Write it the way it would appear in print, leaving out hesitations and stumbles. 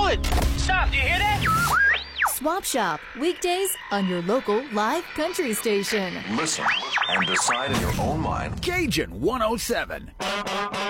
it! Stop, do you hear that? Swap Shop, weekdays on your local live country station. Listen and decide in your own mind. Cajun 107.